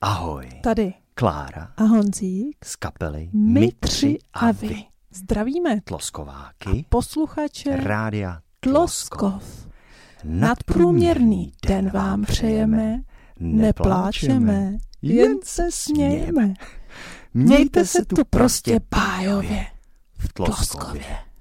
Ahoj. Tady Klára a Honzík z kapely My tři a vy. Zdravíme Tloskováky posluchače rádia Tloskov. Nadprůměrný den vám přejeme, nepláčeme, jen se smějeme. Mějte se tu prostě bájově v Tloskově.